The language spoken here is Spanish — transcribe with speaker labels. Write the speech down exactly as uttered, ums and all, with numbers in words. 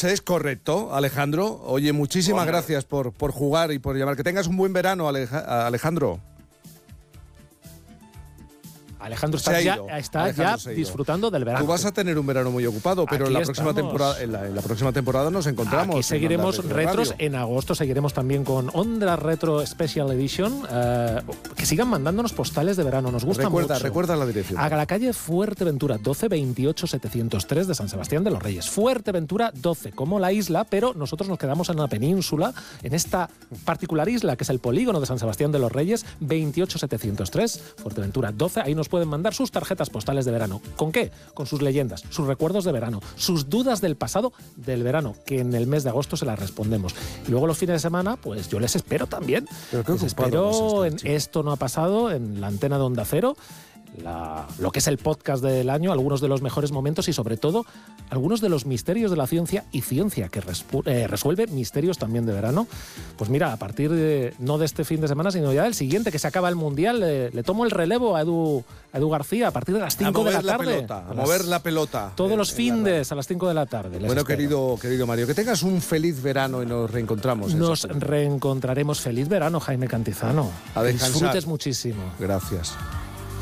Speaker 1: Pues es correcto, Alejandro. Oye, muchísimas
Speaker 2: Hombre.
Speaker 1: gracias por, por jugar y por llamar. Que tengas un buen verano, Aleja- Alejandro.
Speaker 3: Alejandro
Speaker 1: Se
Speaker 3: está
Speaker 1: ha
Speaker 3: ya,
Speaker 1: ido.
Speaker 3: está
Speaker 1: Alejandro
Speaker 3: ya
Speaker 1: se ha ido.
Speaker 3: disfrutando del verano.
Speaker 1: Tú vas a tener un verano muy ocupado, pero en
Speaker 3: Aquí
Speaker 1: la, próxima
Speaker 3: estamos.
Speaker 1: temporada, en, la, en la próxima temporada nos encontramos.
Speaker 3: Aquí seguiremos
Speaker 1: en Onda
Speaker 3: retros.
Speaker 1: Radio.
Speaker 3: En agosto seguiremos también con Onda Retro Special Edition. Eh, que sigan mandándonos postales de verano. Nos gusta
Speaker 1: Recuerda,
Speaker 3: mucho.
Speaker 1: recuerda la dirección.
Speaker 3: A la calle Fuerteventura, doce veintiocho setecientos tres de San Sebastián de los Reyes. Fuerteventura doce, como la isla, pero nosotros nos quedamos en la península, en esta particular isla que es el polígono de San Sebastián de los Reyes, veintiocho setecientos tres, Fuerteventura doce. Ahí nos pueden mandar sus tarjetas postales de verano. ¿Con qué? Con sus leyendas, sus recuerdos de verano, sus dudas del pasado del verano, que en el mes de agosto se las respondemos. Y luego los fines de semana, pues yo les espero también.
Speaker 1: Pero qué
Speaker 3: Les
Speaker 1: ocupado vas a
Speaker 3: espero
Speaker 1: estar,
Speaker 3: en
Speaker 1: chico.
Speaker 3: Esto No Ha Pasado, en la antena de Onda Cero. La, lo que es el podcast del año, algunos de los mejores momentos y sobre todo algunos de los misterios de la ciencia y ciencia que respu- eh, resuelve misterios también de verano. Pues mira, a partir de, no de este fin de semana, sino ya del siguiente, que se acaba el Mundial, eh, le tomo el relevo a Edu, a Edu García a partir de las
Speaker 1: A
Speaker 3: cinco de
Speaker 1: mover
Speaker 3: la
Speaker 1: la
Speaker 3: tarde.
Speaker 1: pelota, a
Speaker 3: las-
Speaker 1: mover la pelota.
Speaker 3: Todos
Speaker 1: en-
Speaker 3: los
Speaker 1: en la radio.
Speaker 3: findes a las cinco de la tarde. les
Speaker 1: Bueno,
Speaker 3: espero.
Speaker 1: querido, querido Mario, que tengas un feliz verano y nos reencontramos. en
Speaker 3: Nos
Speaker 1: septiembre.
Speaker 3: reencontraremos. Feliz verano, Jaime Cantizano.
Speaker 1: A
Speaker 3: Que
Speaker 1: descansar.
Speaker 3: disfrutes muchísimo.
Speaker 1: Gracias.